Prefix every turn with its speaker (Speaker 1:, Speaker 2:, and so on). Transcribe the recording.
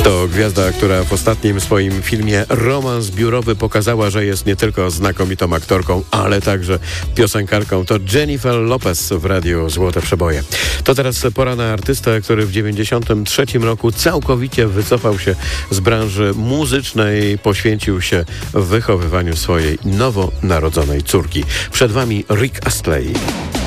Speaker 1: To gwiazda, która w ostatnim swoim filmie Romans biurowy pokazała, że jest nie tylko znakomitą aktorką, ale także piosenkarką. To Jennifer Lopez w radiu Złote Przeboje. To teraz pora na artystę, który w 1993 roku całkowicie wycofał się z branży muzycznej, poświęcił się wychowywaniu swojej nowo narodzonej córki. Przed wami Rick Astley.